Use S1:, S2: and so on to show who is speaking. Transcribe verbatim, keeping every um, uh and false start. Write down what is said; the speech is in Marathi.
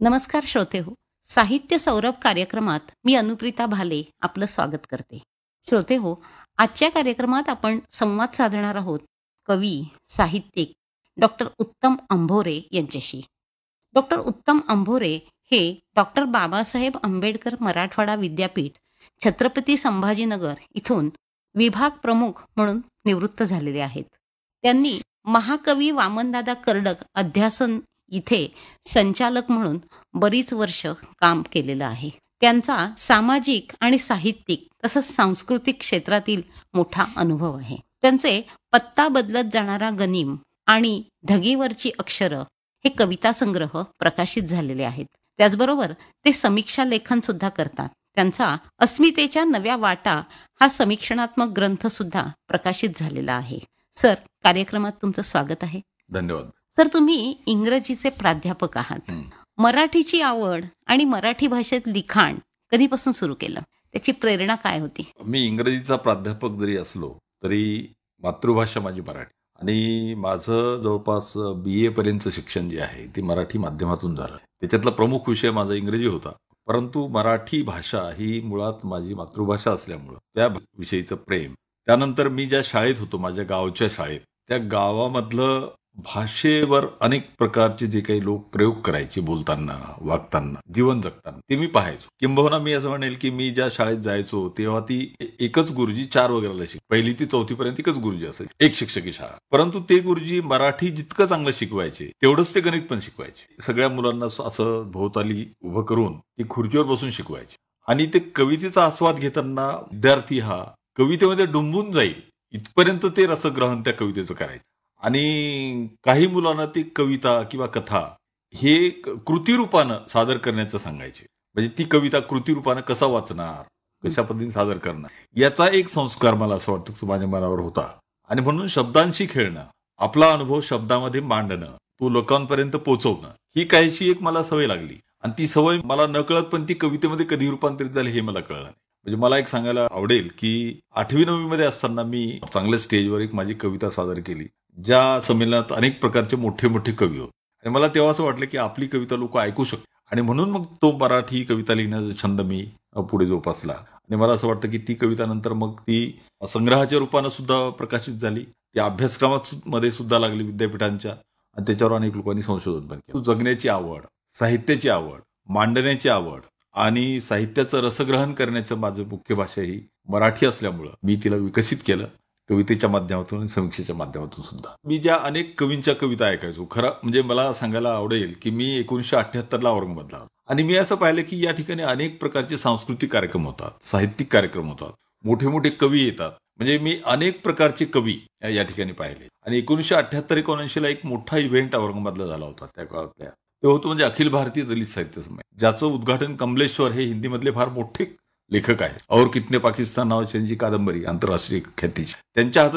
S1: नमस्कार श्रोते हो. साहित्य सौरभ कार्यक्रमात मी अनुप्रिता भाले आपलं स्वागत करते. श्रोते हो, आजच्या कार्यक्रमात आपण संवाद साधणार आहोत कवी, साहित्यिक डॉक्टर उत्तम अंभोरे यांच्याशी. डॉक्टर उत्तम अंभोरे हे डॉक्टर बाबासाहेब आंबेडकर मराठवाडा विद्यापीठ, छत्रपती संभाजीनगर इथून विभाग प्रमुख म्हणून निवृत्त झालेले आहेत. त्यांनी महाकवी वामनदादा कर्डक अध्यासन इथे संचालक म्हणून बरीच वर्ष काम केलेलं आहे. त्यांचा सामाजिक आणि साहित्यिक तसंच सांस्कृतिक क्षेत्रातील मोठा अनुभव आहे. त्यांचे पत्ता बदलत जाणारा गनिम आणि ढगीवरची अक्षरं हे कविता संग्रह प्रकाशित झालेले आहेत. त्याचबरोबर ते समीक्षा लेखन सुद्धा करतात. त्यांचा अस्मितेच्या नव्या वाटा हा समीक्षणात्मक ग्रंथ सुद्धा प्रकाशित झालेला आहे. सर, कार्यक्रमात तुमचं स्वागत आहे.
S2: धन्यवाद.
S1: सर, तुम्ही इंग्रजीचे प्राध्यापक आहात. मराठीची आवड आणि मराठी भाषेत लिखाण कधीपासून सुरू केलं? त्याची प्रेरणा काय होती?
S2: मी इंग्रजीचा प्राध्यापक जरी असलो तरी मातृभाषा माझी मराठी आणि माझं जवळपास बी ए पर्यंत शिक्षण जे आहे ते मराठी माध्यमातून झालं. त्याच्यातला प्रमुख विषय माझा इंग्रजी होता, परंतु मराठी भाषा ही मुळात माझी मातृभाषा असल्यामुळं त्या विषयीचं प्रेम. त्यानंतर मी ज्या शाळेत होतो, माझ्या गावच्या शाळेत, त्या गावामधलं भाषेवर अनेक प्रकारचे जे काही लोक प्रयोग करायचे बोलताना, वागताना, जीवन जगताना, ते मी पाहायचो. किंबहुना मी असं म्हणेल की मी ज्या शाळेत जायचो तेव्हा ती एकच गुरुजी चार वगैरेला शिक पहिली ती चौथी पर्यंत एकच गुरुजी असायचे, एक शिक्षकी शाळा. परंतु ते गुरुजी मराठी जितकं चांगलं शिकवायचे तेवढंच ते गणित पण शिकवायचे. सगळ्या मुलांना असं भोवताली उभं करून ती खुर्चीवर बसून शिकवायचे आणि ते कवितेचा आस्वाद घेताना विद्यार्थी हा कवितेमध्ये डुंबून जाईल इथपर्यंत ते रसग्रहण त्या कवितेचं करायचं. आणि काही मुलांना ती कविता किंवा कथा हे कृतीरूपानं सादर करण्याचं सांगायचे. म्हणजे ती कविता कृतीरूपानं कसा वाचणार, कशा पद्धतीने सादर करणार, याचा एक संस्कार मला असं वाटतं तो माझ्या मनावर होता. आणि म्हणून शब्दांशी खेळणं, आपला अनुभव शब्दामध्ये मांडणं, तो लोकांपर्यंत पोहोचवणं, ही काहीशी एक मला सवय लागली. आणि ती सवय मला न कळत पण ती कवितेमध्ये कधी रूपांतरित झाली हे मला कळलं नाही. म्हणजे मला एक सांगायला आवडेल की आठवी नववी मध्ये असताना मी चांगल्या स्टेजवर एक माझी कविता सादर केली, ज्या संमेलनात अनेक प्रकारचे मोठे मोठे कवी होते. आणि मला तेव्हा असं वाटलं की आपली कविता लोक ऐकू शकतात. आणि म्हणून मग तो मराठी कविता लिहिण्याचा छंद मी पुढे जोपासला. आणि मला असं वाटतं की ती कविता नंतर मग ती संग्रहाच्या रूपानं सुद्धा प्रकाशित झाली, ती अभ्यासक्रमात मध्ये सुद्धा लागली विद्यापीठांच्या. आणि त्याच्यावर अनेक लोकांनी संशोधन पण केलं. जगण्याची आवड, साहित्याची आवड, मांडण्याची आवड आणि साहित्याचं रसग्रहण करण्याचं माझं मुख्य भाषा ही मराठी असल्यामुळं मी तिला विकसित केलं, कवितेच्या माध्यमातून आणि समीक्षेच्या माध्यमातून सुद्धा. मी ज्या अनेक कवींच्या कविता ऐकायचो. खरं म्हणजे मला सांगायला आवडेल की मी एकोणीसशे अठ्ठ्याहत्तरला औरंगाबादला आलो आणि मी असं पाहिलं की या ठिकाणी अनेक प्रकारचे सांस्कृतिक कार्यक्रम होतात, साहित्यिक कार्यक्रम होतात, मोठे मोठे कवी येतात. म्हणजे मी अनेक प्रकारचे कवी या ठिकाणी पाहिले. आणि एकोणीसशे अठ्ठ्याहत्तर एकोणऐंशी ला एक मोठा इव्हेंट औरंगाबादला झाला होता त्या काळातल्या. ते होतं म्हणजे अखिल भारतीय दलित साहित्य संमेलन, ज्याचं उद्घाटन कमलेश्वर हे हिंदीमधले फार मोठे लेखक आहेत. और कितने पाकिस्तान नावाची त्यांची कादंबरी आंतरराष्ट्रीय ख्यातीची, त्यांच्या हातात